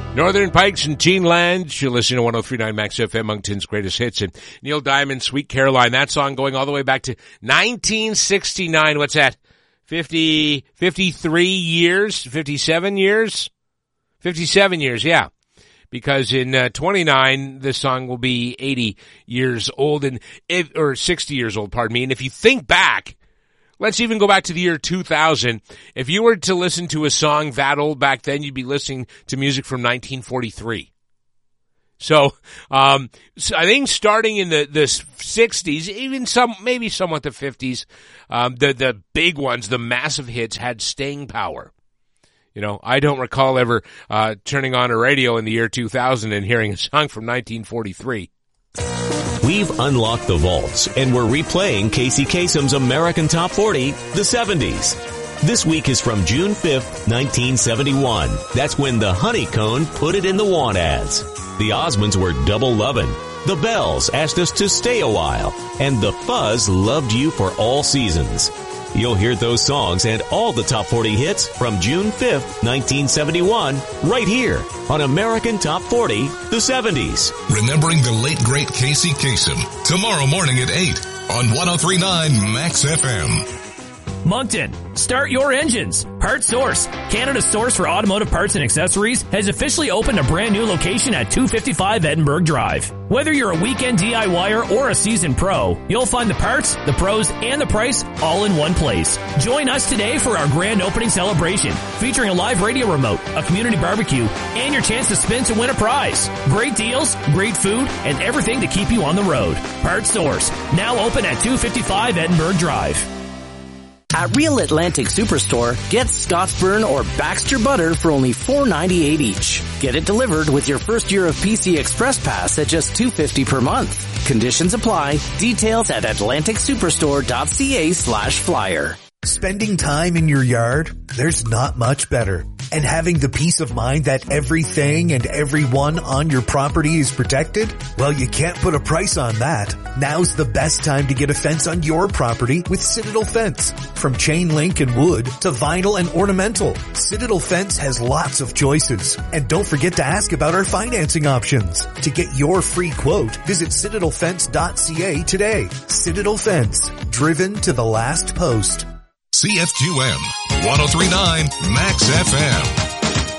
Northern Pikes and Teen Lands. You're listening to 103.9 Max FM, Moncton's greatest hits. And Neil Diamond, Sweet Caroline. That song going all the way back to 1969. What's that? 53 years? 57 years? 57 years, yeah. Because in 29, this song will be 80 years old or 60 years old, pardon me. And if you think back, let's even go back to the year 2000. If you were to listen to a song that old back then, you'd be listening to music from 1943. So I think starting in the 60s, even maybe somewhat the 50s, the big ones, the massive hits had staying power. You know, I don't recall ever turning on a radio in the year 2000 and hearing a song from 1943. We've unlocked the vaults, and we're replaying Casey Kasem's American Top 40, the 70s. This week is from June 5th, 1971. That's when the Honeycomb put it in the want ads. The Osmonds were double lovin'. The Bells asked us to stay a while. And the Fuzz loved you for all seasons. You'll hear those songs and all the Top 40 hits from June 5th, 1971, right here on American Top 40, the 70s. Remembering the late, great Casey Kasem, tomorrow morning at 8 on 103.9 Max FM. Moncton, start your engines. Parts Source, Canada's source for automotive parts and accessories, has officially opened a brand new location at 255 Edinburgh Drive. Whether you're a weekend DIYer or a seasoned pro, you'll find the parts, the pros, and the price all in one place. Join us today for our grand opening celebration, featuring a live radio remote, a community barbecue, and your chance to spin to win a prize. Great deals, great food, and everything to keep you on the road. Parts Source, now open at 255 Edinburgh Drive. At Real Atlantic Superstore, get Scottsburn or Baxter butter for only $4.98 each. Get it delivered with your first year of PC Express Pass at just $2.50 per month. Conditions apply. Details at atlanticsuperstore.ca/flyer. Spending time in your yard? There's not much better. And having the peace of mind that everything and everyone on your property is protected? Well, you can't put a price on that. Now's the best time to get a fence on your property with Citadel Fence. From chain link and wood to vinyl and ornamental, Citadel Fence has lots of choices. And don't forget to ask about our financing options. To get your free quote, visit citadelfence.ca today. Citadel Fence, driven to the last post. CFQM 103.9 Max FM.